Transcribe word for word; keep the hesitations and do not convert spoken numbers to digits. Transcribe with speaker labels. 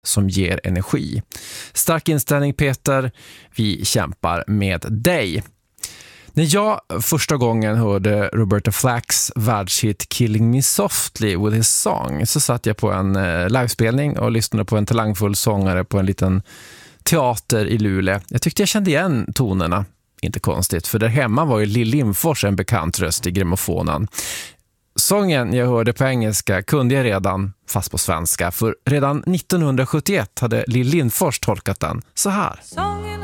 Speaker 1: som ger energi. Stark inställning, Peter. Vi kämpar med dig. När jag första gången hörde Roberta Flacks världshit Killing Me Softly with his song så satt jag på en eh, livespelning och lyssnade på en talangfull sångare på en liten teater i Luleå. Jag tyckte jag kände igen tonerna. Inte konstigt, för där hemma var ju Lill Lindfors en bekant röst i grammofonen. Sången jag hörde på engelska kunde jag redan, fast på svenska, för redan nittonhundrasjuttioett hade Lill Lindfors tolkat den så här.